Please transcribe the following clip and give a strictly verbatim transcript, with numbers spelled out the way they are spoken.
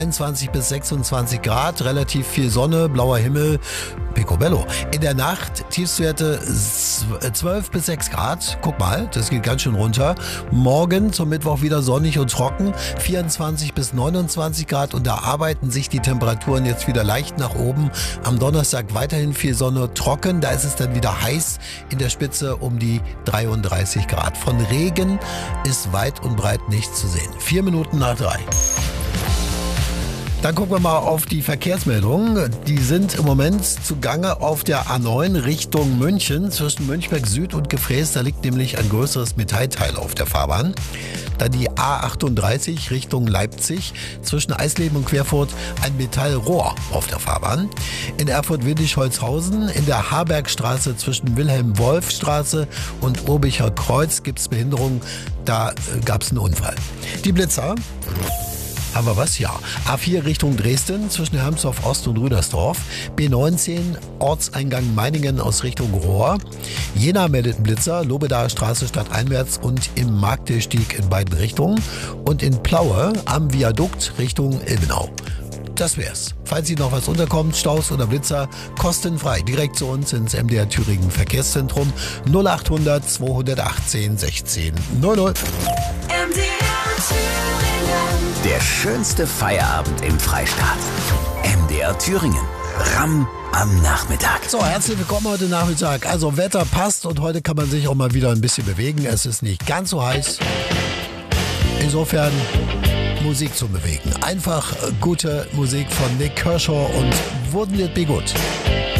einundzwanzig bis sechsundzwanzig Grad, relativ viel Sonne, blauer Himmel, picobello. In der Nacht Tiefstwerte zwölf bis sechs Grad, guck mal, das geht ganz schön runter. Morgen zum Mittwoch wieder sonnig und trocken, vierundzwanzig bis neunundzwanzig Grad, und da arbeiten sich die Temperaturen jetzt wieder leicht nach oben. Am Donnerstag weiterhin viel Sonne, trocken, da ist es dann wieder heiß, in der Spitze um die dreiunddreißig Grad. Von Regen ist weit und breit nichts zu sehen. Vier Minuten nach drei. Dann gucken wir mal auf die Verkehrsmeldungen. Die sind im Moment zugange auf der A neun Richtung München. Zwischen Münchberg Süd und Gefräß, da liegt nämlich ein größeres Metallteil auf der Fahrbahn. Dann die A achtunddreißig Richtung Leipzig. Zwischen Eisleben und Querfurt ein Metallrohr auf der Fahrbahn. In Erfurt-Windisch-Holzhausen in der Harbergstraße zwischen Wilhelm-Wolf-Straße und Urbicher Kreuz gibt es Behinderungen. Da gab es einen Unfall. Die Blitzer. Haben wir was? Ja. A vier Richtung Dresden zwischen Hermsdorf Ost und Rüdersdorf. B neunzehn Ortseingang Meiningen aus Richtung Rohr. Jena meldet einen Blitzer, Lobedaer Straße stadteinwärts und im Marktsteg in beiden Richtungen. Und in Plaue am Viadukt Richtung Ilmenau. Das wär's. Falls Ihnen noch was unterkommt, Staus oder Blitzer, kostenfrei. Direkt zu uns ins M D R Thüringen Verkehrszentrum null achthundert zweihundertachtzehn sechzehn null null. M D R Thüringen. Der schönste Feierabend im Freistaat. M D R Thüringen. Ramm am Nachmittag. So, herzlich willkommen heute Nachmittag. Also Wetter passt und heute kann man sich auch mal wieder ein bisschen bewegen. Es ist nicht ganz so heiß. Insofern Musik zum Bewegen. Einfach gute Musik von Nick Kershaw und Wouldn't It Be Good?